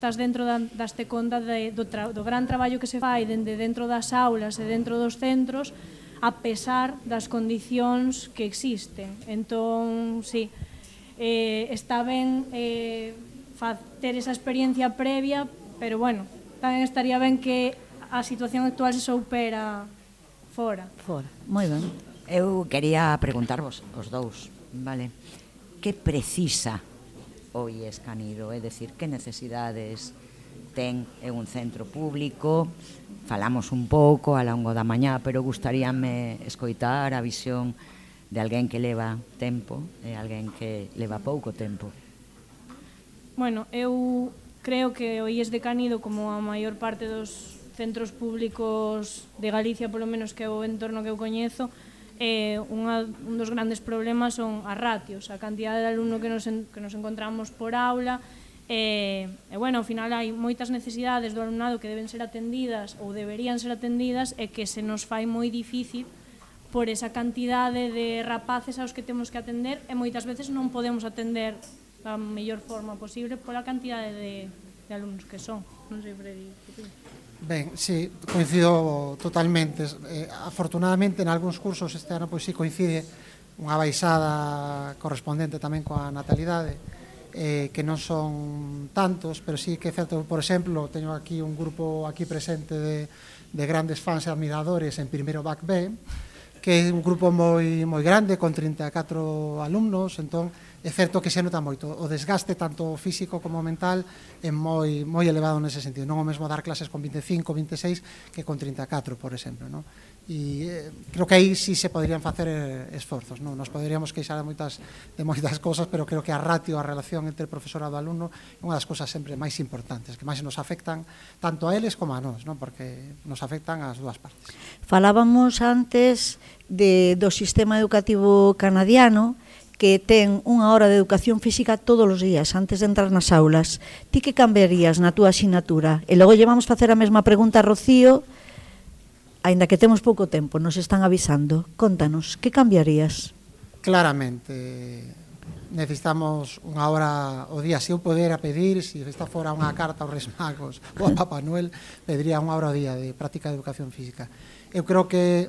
estás dentro daste conta do gran traballo que se fai dende dentro das aulas e dentro dos centros a pesar das condicións que existen. Entón, sí, está ben ter esa experiencia previa, pero bueno, tamén estaría ben que a situación actual se soupera fora. Fora, moi ben. Eu quería preguntarvos os dous, vale? Que precisa o IES Canido, é dicir, que necesidades ten en un centro público? Falamos un pouco a longo da mañá, pero gustaríame escoitar a visión de alguén que leva tempo e alguén que leva pouco tempo. Bueno, eu creo que o IES de Canido, como a maior parte dos centros públicos de Galicia, polo menos que é o entorno que eu coñezo, un dos grandes problemas son as ratios, a cantidade de alumno que nos encontramos por aula, e bueno, ao final hai moitas necesidades do alumnado que deben ser atendidas ou deberían ser atendidas e que se nos fai moi difícil por esa cantidade de rapaces aos que temos que atender e moitas veces non podemos atender da mellor forma posible pola cantidade de alumnos que son. Non sei, Freddy, que ti? Ben, sí, coincido totalmente. Afortunadamente, en algúns cursos este ano, pois sí, coincide unha baixada correspondente tamén coa natalidade, que non son tantos, pero sí que é certo, por exemplo, teño aquí un grupo aquí presente de grandes fans e admiradores en primeiro BAC B, que é un grupo moi grande, con 34 alumnos, entón, é certo que se nota moito. O desgaste, tanto físico como mental, é moi elevado nese sentido. Non o mesmo dar clases con 25, 26 que con 34, por exemplo, non? E creo que aí sí se poderían facer esforzos, non? Nos poderíamos queixar de moitas cosas, pero creo que a ratio, a relación entre profesorado e alumno é unha das cosas sempre máis importantes, que máis nos afectan tanto a eles como a nós, non? Porque nos afectan as dúas partes. Falábamos antes do sistema educativo canadiano, que ten unha hora de educación física todos os días, antes de entrar nas aulas. Ti que cambiarías na túa asignatura? E logo llevamos facer a mesma pregunta a Rocío, aínda que temos pouco tempo, nos están avisando. Contanos, que cambiarías? Claramente, necesitamos unha hora o día. Se eu podera pedir, se esta fora unha carta aos Reis Magos ou a Papá Noel, pediría unha hora o día de práctica de educación física. Eu creo que,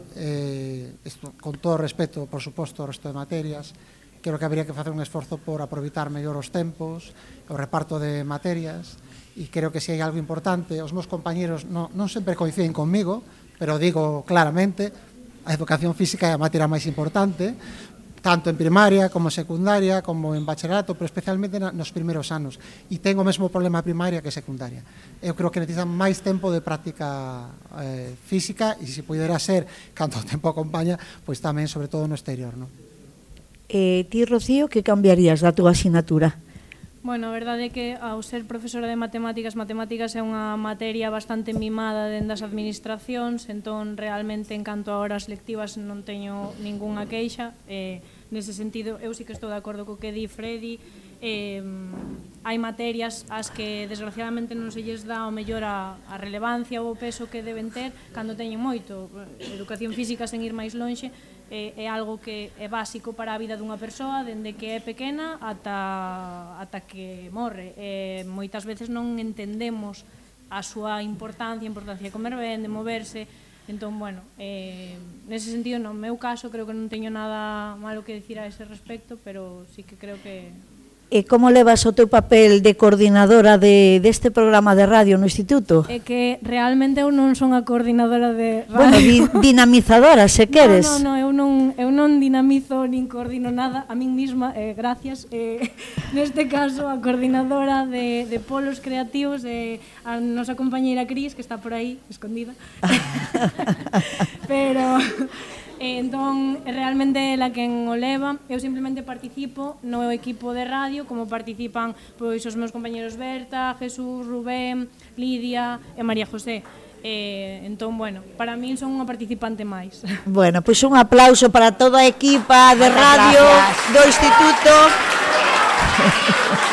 con todo o respeto, por suposto, ao resto de materias, creo que habría que facer un esforzo por aproveitar mellor os tempos, o reparto de materias, e creo que se hai algo importante, os meus compañeros non sempre coinciden conmigo, pero digo claramente, a educación física é a materia máis importante, tanto en primaria, como secundaria, como en bachillerato, pero especialmente nos primeiros anos. E ten o mesmo problema primaria que secundaria. Eu creo que necesitan máis tempo de práctica física, e se pudera ser, canto o tempo acompaña, pois tamén, sobre todo no exterior, non? Ti, Rocío, que cambiarías da túa asignatura? Bueno, a verdade é que ao ser profesora de matemáticas é unha materia bastante mimada dentro das administracións, entón realmente en canto a horas lectivas non teño ningunha queixa. Nese sentido, eu sí que estou de acordo co que di Freddy. Hai materias ás que desgraciadamente non se lles dá o mellor a relevancia ou o peso que deben ter cando teñen moito. Educación física, sen ir máis lonxe, é algo que é básico para a vida dunha persoa dende que é pequena ata que morre. Moitas veces non entendemos a súa importancia de comer ben, de moverse. Entón, bueno, nese sentido, no meu caso, creo que non teño nada malo que dicir a ese respecto, pero sí que creo que... E como levas o teu papel de coordinadora deste programa de radio no instituto? É que realmente eu non son a coordinadora de radio. Bueno, dinamizadora, se queres. No, eu non dinamizo nin coordino nada a min mesma, gracias. Neste caso, a coordinadora de polos creativos é a nosa compañeira Cris, que está por aí, escondida. Pero... entón, realmente é ela quen o leva. Eu simplemente participo no equipo de radio, como participan pois os meus compañeros Berta, Jesús, Rubén, Lidia e María José. Entón, bueno, para min son unha participante máis. Bueno, pois un aplauso para toda a equipa de radio do instituto.